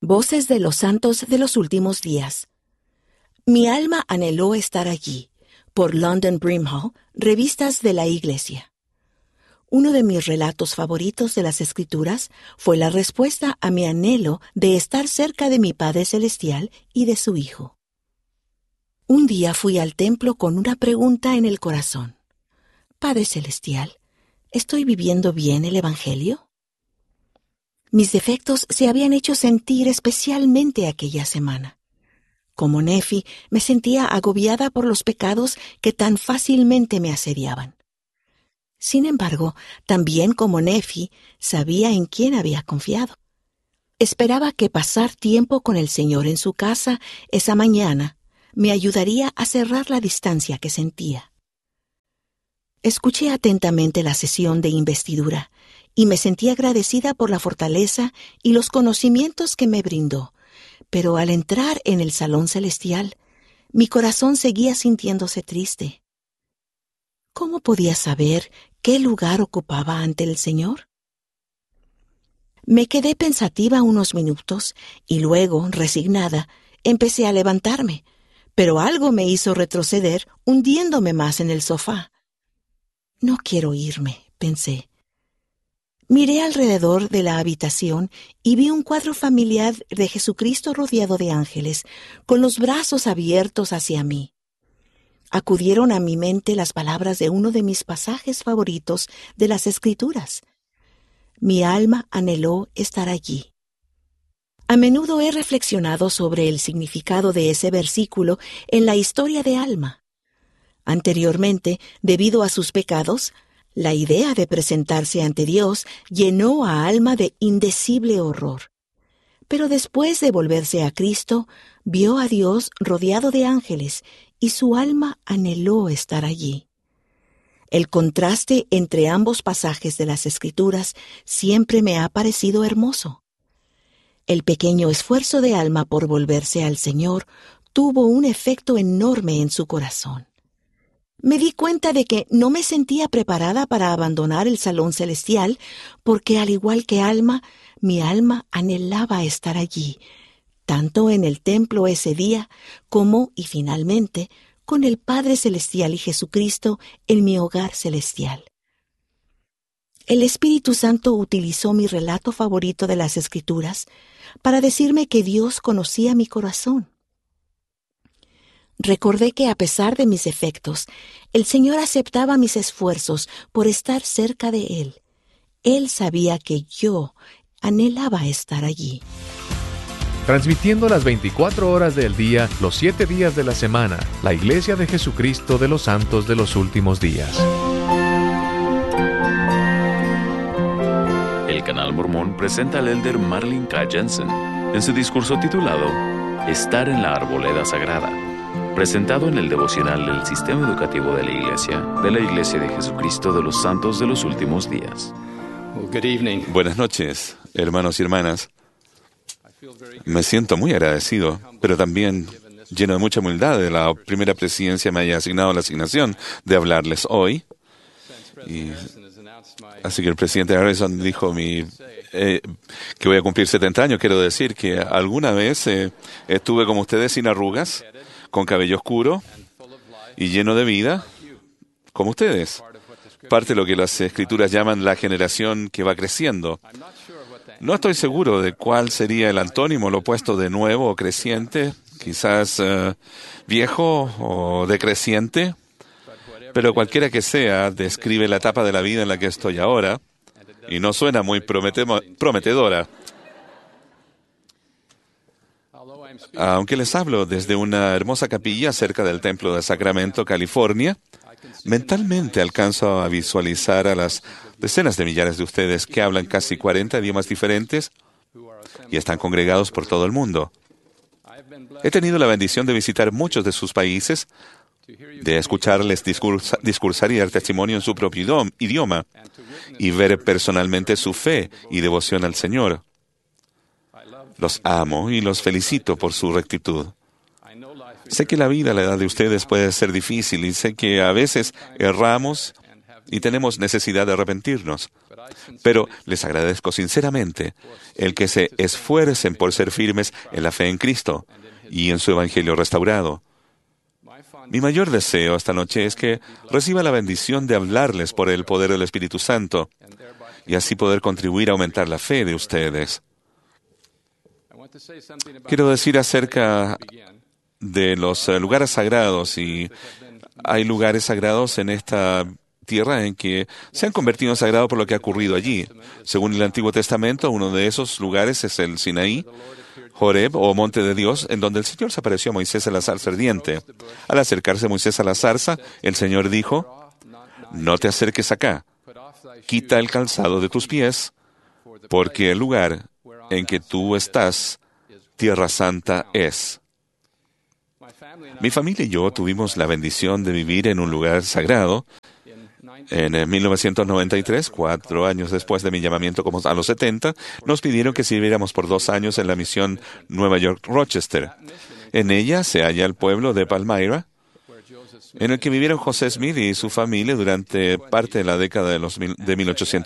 Voces de los santos de los últimos días. Mi alma anheló estar allí, por London Brimhall, Revistas de la Iglesia. Uno de mis relatos favoritos de las Escrituras fue la respuesta a mi anhelo de estar cerca de mi Padre Celestial y de su Hijo. Un día fui al templo con una pregunta en el corazón. Padre Celestial, ¿estoy viviendo bien el Evangelio? Mis defectos se habían hecho sentir especialmente aquella semana. Como Nefi, me sentía agobiada por los pecados que tan fácilmente me asediaban. Sin embargo, también como Nefi, sabía en quién había confiado. Esperaba que pasar tiempo con el Señor en su casa esa mañana me ayudaría a cerrar la distancia que sentía. Escuché atentamente la sesión de investidura y me sentí agradecida por la fortaleza y los conocimientos que me brindó, pero al entrar en el salón celestial, mi corazón seguía sintiéndose triste. ¿Cómo podía saber qué lugar ocupaba ante el Señor? Me quedé pensativa unos minutos y luego, resignada, empecé a levantarme, pero algo me hizo retroceder, hundiéndome más en el sofá. No quiero irme, pensé. Miré alrededor de la habitación y vi un cuadro familiar de Jesucristo rodeado de ángeles, con los brazos abiertos hacia mí. Acudieron a mi mente las palabras de uno de mis pasajes favoritos de las Escrituras. Mi alma anheló estar allí. A menudo he reflexionado sobre el significado de ese versículo en la historia de Alma. Anteriormente, debido a sus pecados, la idea de presentarse ante Dios llenó a Alma de indecible horror. Pero después de volverse a Cristo, vio a Dios rodeado de ángeles y su alma anheló estar allí. El contraste entre ambos pasajes de las Escrituras siempre me ha parecido hermoso. El pequeño esfuerzo de Alma por volverse al Señor tuvo un efecto enorme en su corazón. Me di cuenta de que no me sentía preparada para abandonar el salón celestial porque, al igual que Alma, mi alma anhelaba estar allí, tanto en el templo ese día como, y finalmente, con el Padre Celestial y Jesucristo en mi hogar celestial. El Espíritu Santo utilizó mi relato favorito de las Escrituras para decirme que Dios conocía mi corazón. Recordé que a pesar de mis defectos, el Señor aceptaba mis esfuerzos por estar cerca de Él. Él sabía que yo anhelaba estar allí. Transmitiendo las 24 horas del día, los 7 días de la semana, la Iglesia de Jesucristo de los Santos de los Últimos Días. El Canal Mormón presenta al elder Marlin K. Jensen en su discurso titulado Estar en la Arboleda Sagrada, presentado en el devocional del Sistema Educativo de la Iglesia de Jesucristo de los Santos de los Últimos Días. Buenas noches, hermanos y hermanas. Me siento muy agradecido, pero también lleno de mucha humildad de la primera presidencia me haya asignado la asignación de hablarles hoy. Así que el presidente Harrison dijo que voy a cumplir 70 años. Quiero decir que alguna vez estuve como ustedes, sin arrugas, con cabello oscuro y lleno de vida, como ustedes. Parte de lo que las Escrituras llaman la generación que va creciendo. No estoy seguro de cuál sería el antónimo, lo opuesto de nuevo o creciente, quizás viejo o decreciente, pero cualquiera que sea, describe la etapa de la vida en la que estoy ahora y no suena muy prometedora. Aunque les hablo desde una hermosa capilla cerca del Templo de Sacramento, California, mentalmente alcanzo a visualizar a las decenas de millares de ustedes que hablan casi 40 idiomas diferentes y están congregados por todo el mundo. He tenido la bendición de visitar muchos de sus países, de escucharles discursar y dar testimonio en su propio idioma y ver personalmente su fe y devoción al Señor. Los amo y los felicito por su rectitud. Sé que la vida a la edad de ustedes puede ser difícil y sé que a veces erramos y tenemos necesidad de arrepentirnos. Pero les agradezco sinceramente el que se esfuercen por ser firmes en la fe en Cristo y en su Evangelio restaurado. Mi mayor deseo esta noche es que reciba la bendición de hablarles por el poder del Espíritu Santo y así poder contribuir a aumentar la fe de ustedes. Quiero decir acerca de los lugares sagrados, y hay lugares sagrados en esta tierra en que se han convertido en sagrado por lo que ha ocurrido allí. Según el Antiguo Testamento, uno de esos lugares es el Sinaí, Horeb o Monte de Dios, en donde el Señor se apareció a Moisés en la zarza ardiente. Al acercarse Moisés a la zarza, el Señor dijo: «No te acerques acá, quita el calzado de tus pies, porque el lugar en que tú estás, tierra santa es». Mi familia y yo tuvimos la bendición de vivir en un lugar sagrado. En 1993, 4 años después de mi llamamiento como a los 70, nos pidieron que sirviéramos por 2 años en la misión Nueva York-Rochester. En ella se halla el pueblo de Palmyra, en el que vivieron José Smith y su familia durante parte de la década de 1800.